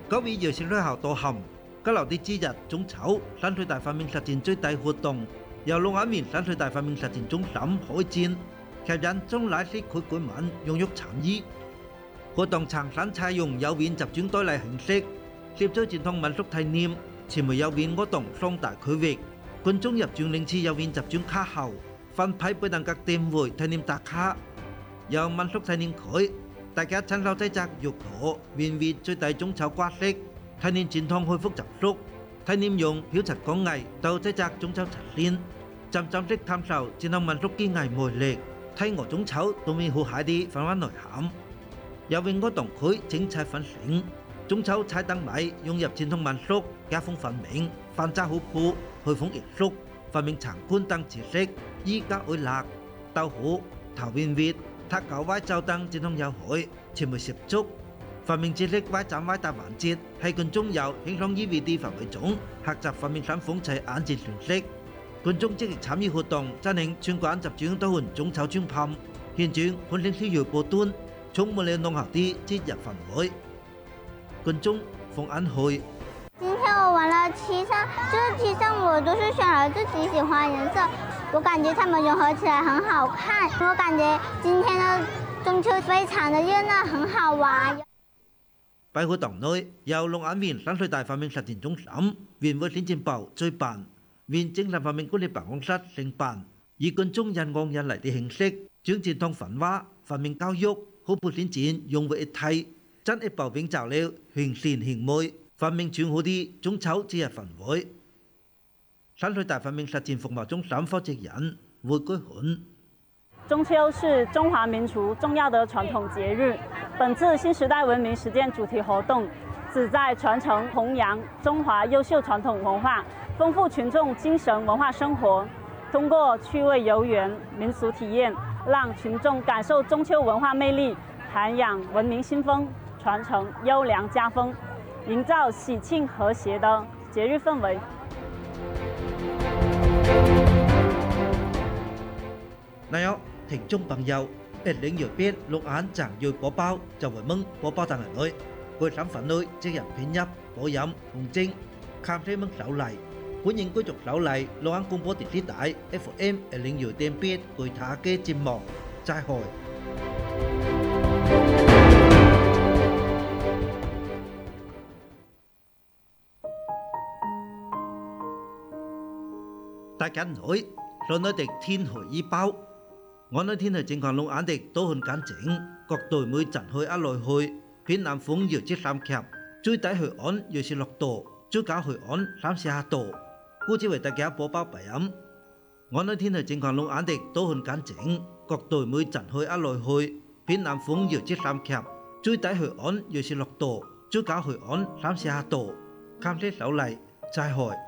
9月26日到冚，吉流啲節日中秋山水大發明實踐最大活動，由龍眼面山水大發明實踐中心開展，吸引中拉市區居民踴躍參與。活動呈現採用郵面集中代理形式，攝取傳統民俗體驗，傳媒郵面活動雙大區域，觀眾入場領取郵面集中卡後，分批俾等各店會體驗打卡。由民俗體驗區，大家親手製作玉兔、面面最大中秋掛飾，體驗傳統恢復習俗，體驗用漂漆工藝到製作中秋插線，漸漸式探索傳統民俗技藝魅力，睇我中秋都未好下啲氛圍內涵。郵面活動區精彩紛呈，中秋彩燈謎融入傳統民俗，家風分明，繁雜好酷，虛風藝術，分明長官等知識，依家愛辣、豆腐、頭面面。塔狗歪周燈傳統有海，傳媒涉足，分明知識歪站歪大環節，係觀眾由輕鬆 EVD 範圍中學習分明山風齊眼前常識。觀眾積極參與活動，真令全館集中到中秋專拍，現場歡聲笑語不斷，充滿了濃厚的節日氛圍。觀眾馮安慧。 今天我玩了7扇，就是7扇我都是選了自己喜歡的顏色，我感覺它們融合起來很好看。我感覺今天的中秋非常的熱鬧，很好玩。 喺活動內，由龍眼面山水大發明實踐中心、園會先進部主辦，園精神發明管理辦公室承辦，以觀眾人往人嚟的形式，將傳統文化、發明教育、好普先進融為一體，真一步並就了形善形美。發明全好啲中秋節日氛圍。山水大發明實踐服務中心負責人胡居煥。 中秋是中華民族重要的傳統節日，本次新時代文明實踐主題活動旨在傳承弘揚中華優秀傳統文化，豐富群眾精神文化生活。通過趣味遊園、民俗體驗，讓群眾感受中秋文化魅力，涵養文明新風，傳承優良家風，營造喜慶和諧的節日氛圍。 那有聽眾朋友，領藥邊六眼贈藥播報就為蚊播報等人類，各省份內即日偏入保飲紅精，看飛蚊手例，歡迎繼續手例六眼廣播電視台 FM 106.8具他嘅節目，再會。大家好，我哋天氣預報，我哋天氣情況龍眼地都很乾淨，各隊每陣去一來去，偏南風搖至3級，最低氣溫26度，最高氣溫32度。估計為大家播報白音。我哋天氣情況龍眼地都很乾淨，各隊每陣去一來去，偏南風搖至3級，最低氣溫26度，最高氣溫32度。感謝收睇，再會。